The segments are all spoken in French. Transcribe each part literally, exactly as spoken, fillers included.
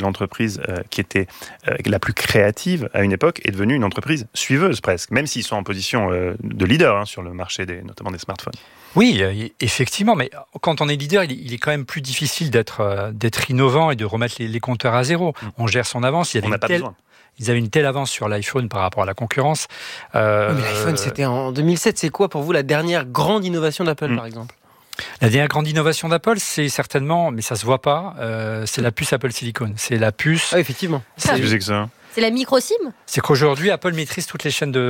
l'entreprise euh, qui était euh, la plus créative à une époque est devenue une entreprise suiveuse presque, même s'ils sont en position euh, de leader hein, sur le marché des, notamment des smartphones. Oui, effectivement, mais quand on est leader, il est quand même plus difficile d'être, d'être innovant et de remettre les, les compteurs à zéro. Mmh. On gère son avance. Il y avait on n'a pas telle... besoin. Ils avaient une telle avance sur l'iPhone par rapport à la concurrence. Euh... Mais l'iPhone, c'était en deux mille sept. C'est quoi pour vous la dernière grande innovation d'Apple, mmh. par exemple ? La dernière grande innovation d'Apple, c'est certainement, mais ça se voit pas, euh, c'est la puce Apple Silicon. C'est la puce. Ah, effectivement. C'est plus que ça. C'est la micro SIM ? C'est qu'aujourd'hui, Apple maîtrise toutes les chaînes de,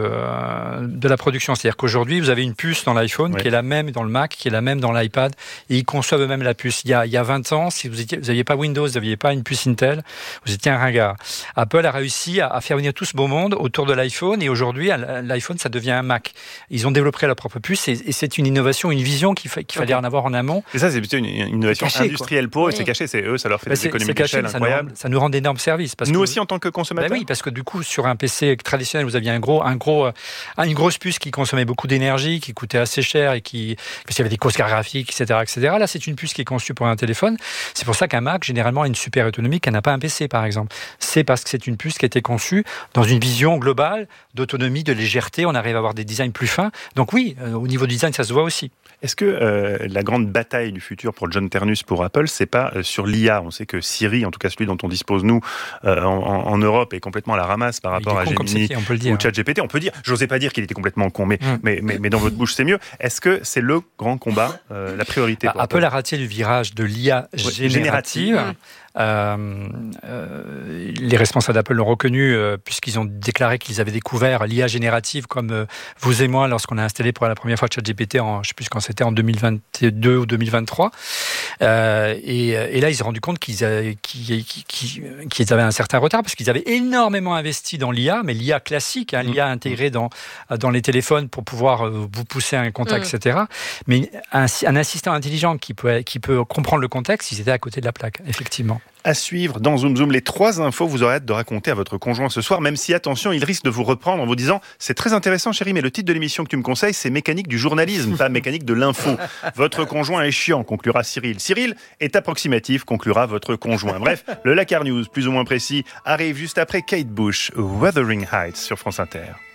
euh, de la production. C'est-à-dire qu'aujourd'hui, vous avez une puce dans l'iPhone oui. qui est la même dans le Mac, qui est la même dans l'iPad, et ils conçoivent eux-mêmes la puce. Il y a, il y a vingt ans, si vous n'aviez pas Windows, vous n'aviez pas une puce Intel, vous étiez un ringard. Apple a réussi à, à faire venir tout ce beau monde autour de l'iPhone, et aujourd'hui, l'iPhone, ça devient un Mac. Ils ont développé leur propre puce, et, et c'est une innovation, une vision qu'il, fa- qu'il fallait okay. en avoir en amont. Et ça, c'est plutôt une, une innovation caché, industrielle pour eux, oui. c'est caché, c'est eux, ça leur fait bah des économies d'échelle incroyables. Ça nous rend d'énormes services. Parce nous que, aussi, en tant que consommateurs. Bah oui, parce que du coup, sur un P C traditionnel, vous aviez un gros, un gros, une grosse puce qui consommait beaucoup d'énergie, qui coûtait assez cher et qui, parce qu'il y avait des causes graphiques, et cetera, et cetera. Là, c'est une puce qui est conçue pour un téléphone. C'est pour ça qu'un Mac, généralement, a une super autonomie qu'elle n'a pas un P C, par exemple. C'est parce que c'est une puce qui a été conçue dans une vision globale d'autonomie, de légèreté. On arrive à avoir des designs plus fins. Donc oui, euh, au niveau du design, ça se voit aussi. Est-ce que euh, la grande bataille du futur pour John Ternus, pour Apple, c'est pas euh, sur l'I A ? On sait que Siri, en tout cas celui dont on dispose nous euh, en, en Europe, est complètement à la ramasse par rapport à Gemini on peut le dire, ou ChatGPT. On peut dire, j'osais pas dire qu'il était complètement con, mais, mmh. mais, mais, mais dans votre bouche c'est mieux. Est-ce que c'est le grand combat, euh, la priorité pour Apple Apple a raté le virage de l'I A générative. générative. Mmh. Euh, euh, les responsables d'Apple l'ont reconnu euh, puisqu'ils ont déclaré qu'ils avaient découvert l'I A générative comme euh, vous et moi lorsqu'on a installé pour la première fois ChatGPT en, je sais plus quand c'était, en deux mille vingt-deux ou deux mille vingt-trois. Euh, et, et là, ils se sont rendus compte qu'ils, avaient, qu'ils, qu'ils, qu'ils avaient un certain retard parce qu'ils avaient énormément investi dans l'I A, mais l'I A classique, hein, mmh. l'I A intégrée dans, dans les téléphones pour pouvoir euh, vous pousser un contact, mmh. et cetera. Mais un, un assistant intelligent qui peut, qui peut comprendre le contexte, ils étaient à côté de la plaque, effectivement. À suivre dans Zoom Zoom, les trois infos que vous aurez hâte de raconter à votre conjoint ce soir, même si, attention, il risque de vous reprendre en vous disant « C'est très intéressant, chérie, mais le titre de l'émission que tu me conseilles, c'est mécanique du journalisme, pas mécanique de l'info. Votre conjoint est chiant, conclura Cyril. Cyril est approximatif, conclura votre conjoint. » Bref, le Lakar News, plus ou moins précis, arrive juste après Kate Bush, Wuthering Heights sur France Inter.